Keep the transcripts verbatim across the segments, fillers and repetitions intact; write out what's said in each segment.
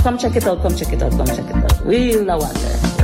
Come check it out, come check it out, come check it out. We'll the water.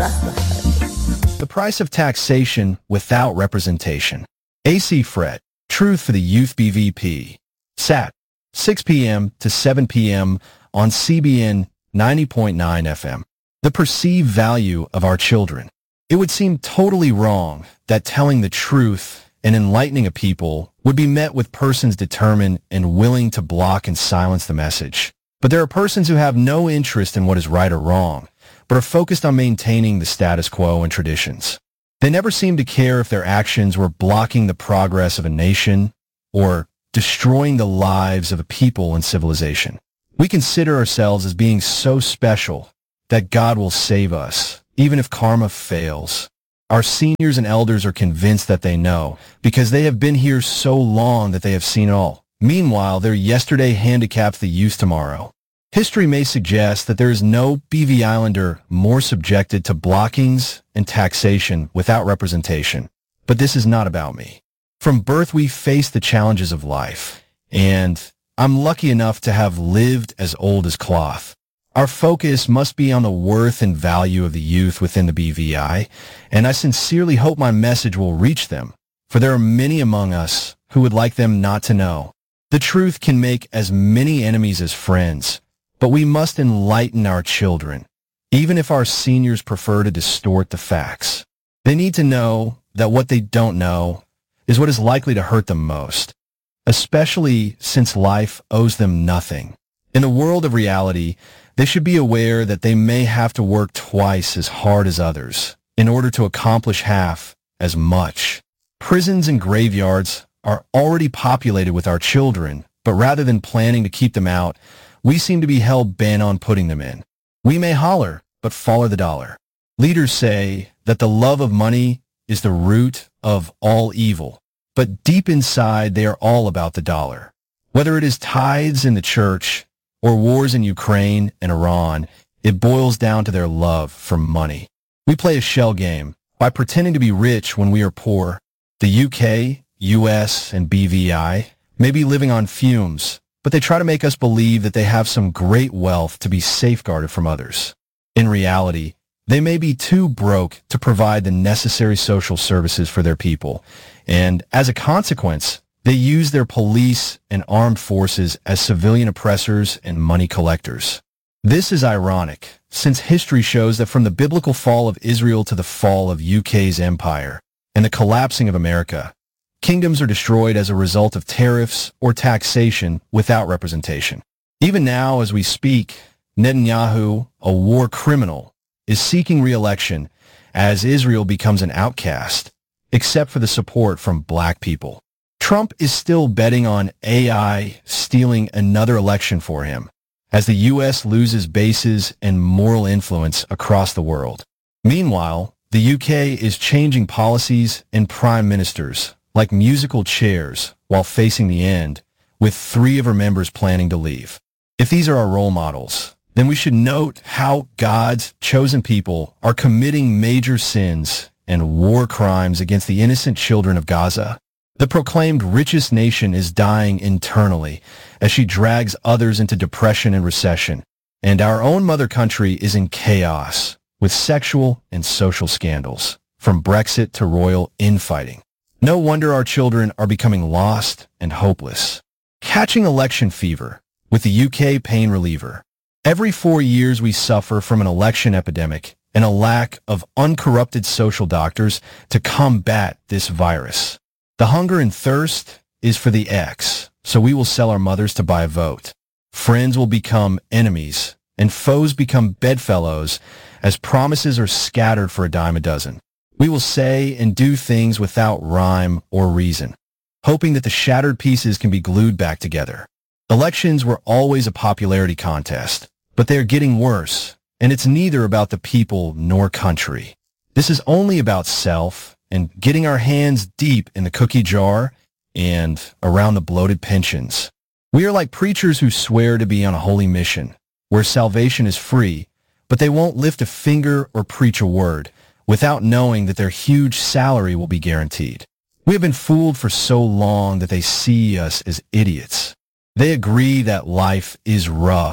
Rasta. The price of taxation without representation. A C Fret, Truth for the Youth B V P. Sat, six p.m. to seven p.m. on C B N ninety point nine F M. The perceived value of our children. It would seem totally wrong that telling the truth and enlightening a people would be met with persons determined and willing to block and silence the message. But there are persons who have no interest in what is right or wrong, but are focused on maintaining the status quo and traditions. They never seem to care if their actions were blocking the progress of a nation or destroying the lives of a people and civilization. We consider ourselves as being so special that God will save us, even if karma fails. Our seniors and elders are convinced that they know, because they have been here so long that they have seen it all. Meanwhile, their yesterday handicaps the youth tomorrow. History may suggest that there is no B V Islander more subjected to blockings and taxation without representation. But this is not about me. From birth, we face the challenges of life, and I'm lucky enough to have lived as old as cloth. Our focus must be on the worth and value of the youth within the B V I, and I sincerely hope my message will reach them, for there are many among us who would like them not to know. The truth can make as many enemies as friends, but we must enlighten our children, even if our seniors prefer to distort the facts. They need to know that what they don't know is what is likely to hurt them most, especially since life owes them nothing. In the world of reality, they should be aware that they may have to work twice as hard as others in order to accomplish half as much. Prisons and graveyards are already populated with our children, but rather than planning to keep them out, we seem to be hell-bent on putting them in. We may holler, but follow the dollar. Leaders say that the love of money is the root of all evil, but deep inside they are all about the dollar. Whether it is tithes in the church or wars in Ukraine and Iran, it boils down to their love for money. We play a shell game by pretending to be rich when we are poor. The U K, U S, and B V I may be living on fumes, but they try to make us believe that they have some great wealth to be safeguarded from others. In reality, they may be too broke to provide the necessary social services for their people, and as a consequence, they use their police and armed forces as civilian oppressors and money collectors. This is ironic, since history shows that from the biblical fall of Israel to the fall of U K's empire and the collapsing of America, kingdoms are destroyed as a result of tariffs or taxation without representation. Even now, as we speak, Netanyahu, a war criminal, is seeking re-election as Israel becomes an outcast, except for the support from black people. Trump is still betting on A I stealing another election for him, as the U S loses bases and moral influence across the world. Meanwhile, the U K is changing policies and prime ministers like musical chairs while facing the end, with three of her members planning to leave. If these are our role models, then we should note how God's chosen people are committing major sins and war crimes against the innocent children of Gaza. The proclaimed richest nation is dying internally as she drags others into depression and recession, and our own mother country is in chaos with sexual and social scandals, from Brexit to royal infighting. No wonder our children are becoming lost and hopeless. Catching election fever with the U K pain reliever. Every four years we suffer from an election epidemic and a lack of uncorrupted social doctors to combat this virus. The hunger and thirst is for the X, so we will sell our mothers to buy a vote. Friends will become enemies, and foes become bedfellows as promises are scattered for a dime a dozen. We will say and do things without rhyme or reason, hoping that the shattered pieces can be glued back together. Elections were always a popularity contest, but they are getting worse, and it's neither about the people nor country. This is only about self and getting our hands deep in the cookie jar and around the bloated pensions. We are like preachers who swear to be on a holy mission, where salvation is free, but they won't lift a finger or preach a word without knowing that their huge salary will be guaranteed. We have been fooled for so long that they see us as idiots. They agree that life is rough,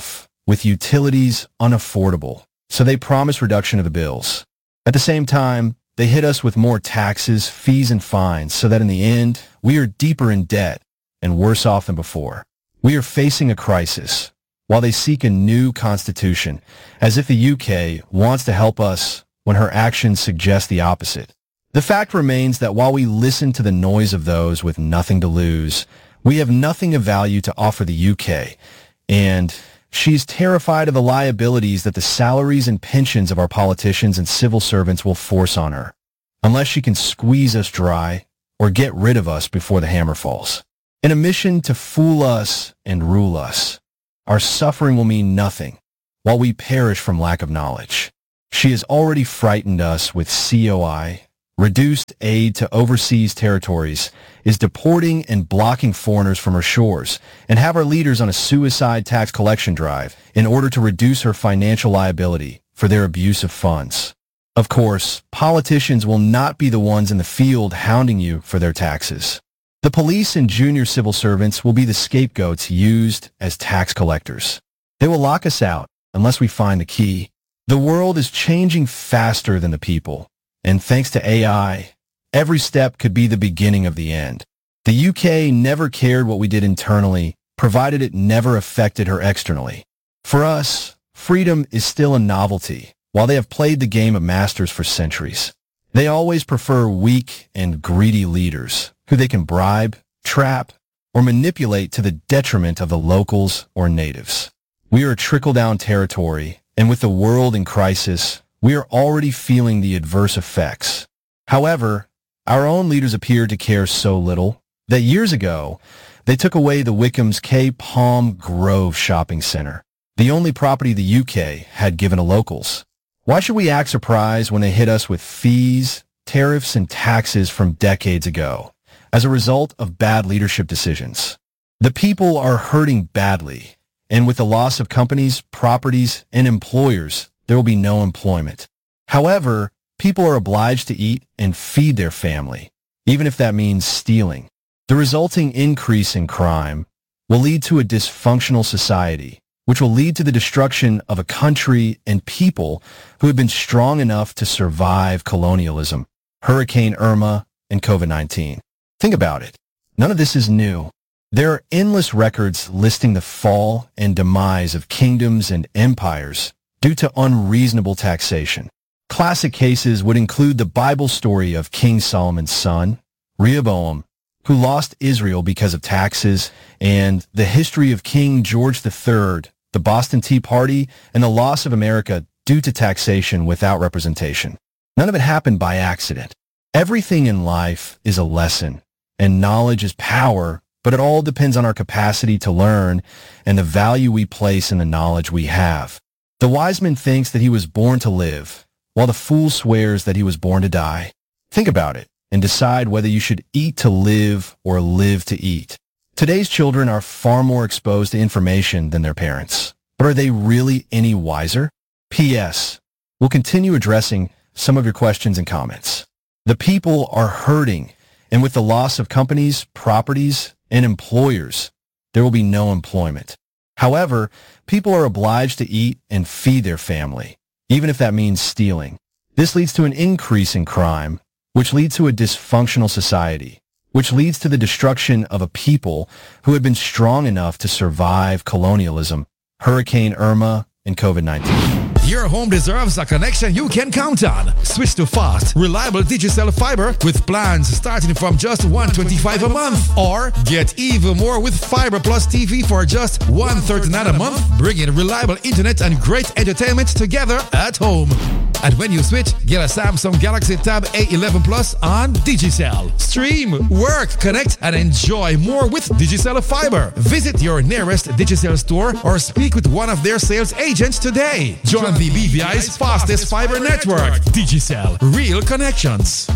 with utilities unaffordable, so they promise reduction of the bills. At the same time, they hit us with more taxes, fees, and fines so that in the end, we are deeper in debt and worse off than before. We are facing a crisis while they seek a new constitution, as if the U K wants to help us when her actions suggest the opposite. The fact remains that while we listen to the noise of those with nothing to lose, we have nothing of value to offer the U K, and she's terrified of the liabilities that the salaries and pensions of our politicians and civil servants will force on her, unless she can squeeze us dry or get rid of us before the hammer falls. In a mission to fool us and rule us, our suffering will mean nothing while we perish from lack of knowledge. She has already frightened us with C O I, reduced aid to overseas territories, is deporting and blocking foreigners from her shores, and have our leaders on a suicide tax collection drive in order to reduce her financial liability for their abuse of funds. Of course, politicians will not be the ones in the field hounding you for their taxes. The police and junior civil servants will be the scapegoats used as tax collectors. They will lock us out unless we find the key. The world is changing faster than the people, and thanks to A I, every step could be the beginning of the end. The U K never cared what we did internally, provided it never affected her externally. For us, freedom is still a novelty, while they have played the game of masters for centuries. They always prefer weak and greedy leaders who they can bribe, trap, or manipulate to the detriment of the locals or natives. We are a trickle-down territory, and with the world in crisis, we are already feeling the adverse effects. However, our own leaders appear to care so little that years ago, they took away the Wickham's K Palm Grove shopping center, the only property the U K had given to locals. Why should we act surprised when they hit us with fees, tariffs, and taxes from decades ago as a result of bad leadership decisions? The people are hurting badly, and with the loss of companies, properties, and employers, there will be no employment. However, people are obliged to eat and feed their family, even if that means stealing. The resulting increase in crime will lead to a dysfunctional society, which will lead to the destruction of a country and people who have been strong enough to survive colonialism, Hurricane Irma, and COVID nineteen. Think about it. None of this is new. There are endless records listing the fall and demise of kingdoms and empires due to unreasonable taxation. Classic cases would include the Bible story of King Solomon's son, Rehoboam, who lost Israel because of taxes, and the history of King George the Third, the Boston Tea Party, and the loss of America due to taxation without representation. None of it happened by accident. Everything in life is a lesson, and knowledge is power, but it all depends on our capacity to learn and the value we place in the knowledge we have. The wise man thinks that he was born to live, while the fool swears that he was born to die. Think about it and decide whether you should eat to live or live to eat. Today's children are far more exposed to information than their parents. But are they really any wiser? P S. We'll continue addressing some of your questions and comments. The people are hurting, and with the loss of companies, properties, and employers, there will be no employment. However, people are obliged to eat and feed their family, even if that means stealing. This leads to an increase in crime, which leads to a dysfunctional society, which leads to the destruction of a people who had been strong enough to survive colonialism, Hurricane Irma, and COVID nineteen. Your home deserves a connection you can count on. Switch to fast, reliable Digicel fiber with plans starting from just one hundred twenty-five dollars a month. Or get even more with Fiber Plus T V for just one hundred thirty-nine dollars a month, bringing reliable internet and great entertainment together at home. And when you switch, get a Samsung Galaxy Tab A eleven Plus on Digicel. Stream, work, connect, and enjoy more with Digicel fiber. Visit your nearest Digicel store or speak with one of their sales agents today. Join the B V I's fastest fiber network. Digicel, real connections.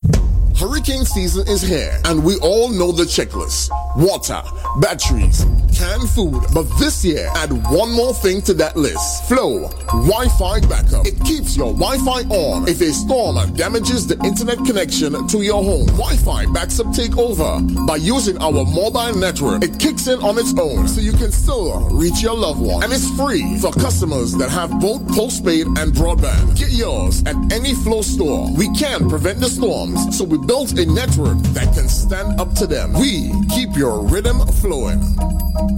Hurricane season is here, and we all know the checklist. Water, batteries, canned food. But this year, add one more thing to that list. Flow Wi-Fi backup. It keeps your Wi-Fi on if a storm damages the internet connection to your home. Wi-Fi backs up take over by using our mobile network. It kicks in on its own so you can still reach your loved one. And it's free for customers that have both postpaid and broadband. Get yours at any Flow store. We can prevent the storms, so we built a network that can stand up to them. We keep your rhythm flowing.